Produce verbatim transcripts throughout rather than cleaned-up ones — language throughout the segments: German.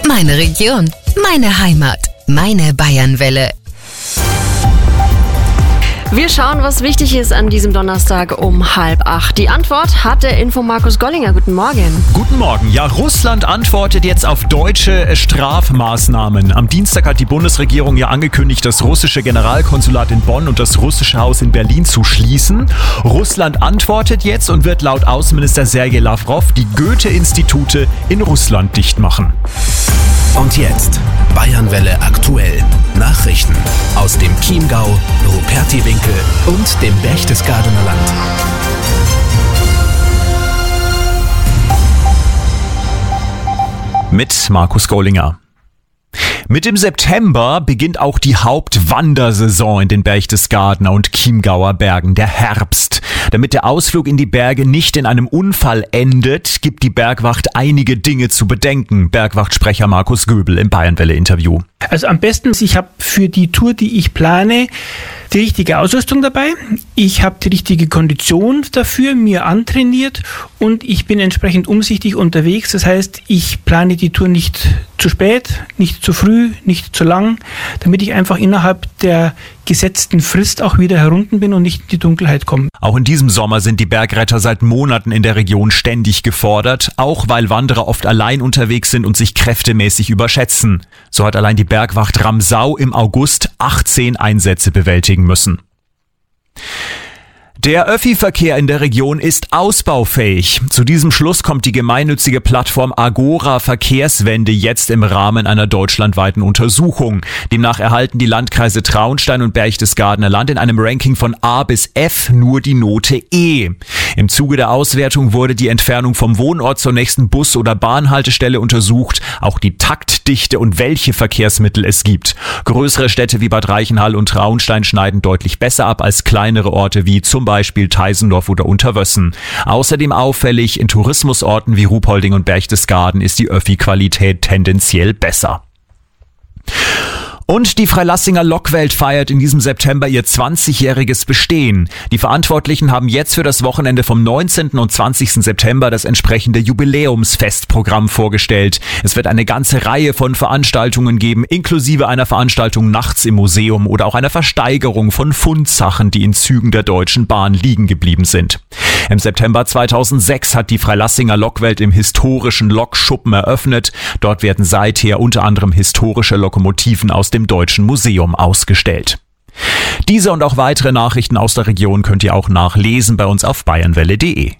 Meine Region, meine Heimat, meine Bayernwelle. Wir schauen, was wichtig ist an diesem Donnerstag um halb acht. Die Antwort hat der Info Markus Gollinger. Guten Morgen. Guten Morgen. Ja, Russland antwortet jetzt auf deutsche Strafmaßnahmen. Am Dienstag hat die Bundesregierung ja angekündigt, das russische Generalkonsulat in Bonn und das russische Haus in Berlin zu schließen. Russland antwortet jetzt und wird laut Außenminister Sergei Lavrov die Goethe-Institute in Russland dicht machen. Und jetzt Bayernwelle aktuell. Nachrichten aus dem Chiemgau, Rupertiwinkel und dem Berchtesgadener Land. Mit Markus Gollinger. Mit dem September beginnt auch die Hauptwandersaison in den Berchtesgadener und Chiemgauer Bergen, der Herbst. Damit der Ausflug in die Berge nicht in einem Unfall endet, gibt die Bergwacht einige Dinge zu bedenken. Bergwachtsprecher Markus Göbel im Bayernwelle-Interview. Also am besten, ich habe für die Tour, die ich plane, die richtige Ausrüstung dabei. Ich habe die richtige Kondition dafür, mir antrainiert und ich bin entsprechend umsichtig unterwegs. Das heißt, ich plane die Tour nicht zu spät, nicht zu früh, nicht zu lang, damit ich einfach innerhalb der gesetzten Frist auch wieder herunten bin und nicht in die Dunkelheit komme. Auch in diesem Sommer sind die Bergretter seit Monaten in der Region ständig gefordert, auch weil Wanderer oft allein unterwegs sind und sich kräftemäßig überschätzen. So hat allein die Bergwacht Ramsau im August achtzehn Einsätze bewältigen müssen. Der Öffi-Verkehr in der Region ist ausbaufähig. Zu diesem Schluss kommt die gemeinnützige Plattform Agora Verkehrswende jetzt im Rahmen einer deutschlandweiten Untersuchung. Demnach erhalten die Landkreise Traunstein und Berchtesgadener Land in einem Ranking von A bis F nur die Note E. Im Zuge der Auswertung wurde die Entfernung vom Wohnort zur nächsten Bus- oder Bahnhaltestelle untersucht, auch die Taktdichte und welche Verkehrsmittel es gibt. Größere Städte wie Bad Reichenhall und Traunstein schneiden deutlich besser ab als kleinere Orte wie zum Beispiel Teisendorf oder Unterwössen. Außerdem auffällig, in Tourismusorten wie Ruhpolding und Berchtesgaden ist die Öffi-Qualität tendenziell besser. Und die Freilassinger Lokwelt feiert in diesem September ihr zwanzigjähriges Bestehen. Die Verantwortlichen haben jetzt für das Wochenende vom neunzehnten und zwanzigsten September das entsprechende Jubiläumsfestprogramm vorgestellt. Es wird eine ganze Reihe von Veranstaltungen geben, inklusive einer Veranstaltung nachts im Museum oder auch einer Versteigerung von Fundsachen, die in Zügen der Deutschen Bahn liegen geblieben sind. Im September zweitausendsechs hat die Freilassinger Lokwelt im historischen Lokschuppen eröffnet. Dort werden seither unter anderem historische Lokomotiven aus dem Deutschen Museum ausgestellt. Diese und auch weitere Nachrichten aus der Region könnt ihr auch nachlesen bei uns auf bayernwelle punkt de.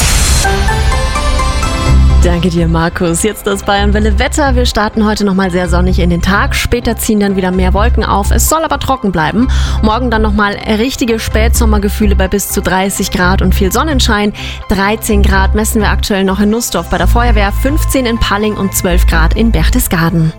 Danke dir, Markus. Jetzt das Bayernwelle-Wetter. Wir starten heute nochmal sehr sonnig in den Tag. Später ziehen dann wieder mehr Wolken auf. Es soll aber trocken bleiben. Morgen dann nochmal richtige Spätsommergefühle bei bis zu dreißig Grad und viel Sonnenschein. dreizehn Grad messen wir aktuell noch in Nussdorf bei der Feuerwehr, fünfzehn in Palling und zwölf Grad in Berchtesgaden.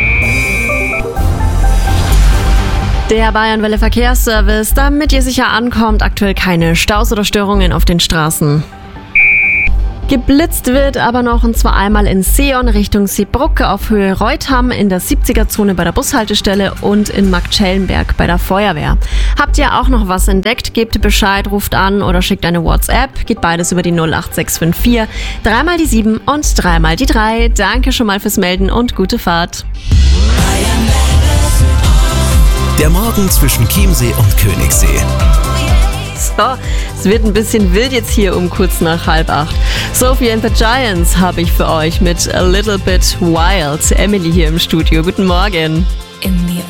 Der Bayernwelle Verkehrsservice, damit ihr sicher ankommt, aktuell keine Staus oder Störungen auf den Straßen. Geblitzt wird aber noch, und zwar einmal in Seeon Richtung Seebrugge auf Höhe Reutham, in der siebziger-Zone bei der Bushaltestelle und in Marktschellenberg bei der Feuerwehr. Habt ihr auch noch was entdeckt? Gebt Bescheid, ruft an oder schickt eine WhatsApp. Geht beides über die null acht sechs fünf vier, dreimal die sieben und dreimal die drei. Danke schon mal fürs Melden und gute Fahrt. Der Morgen zwischen Chiemsee und Königssee. So, es wird ein bisschen wild jetzt hier um kurz nach halb acht. Sophie and the Giants habe ich für euch mit A Little Bit Wild. Emily hier im Studio. Guten Morgen. In the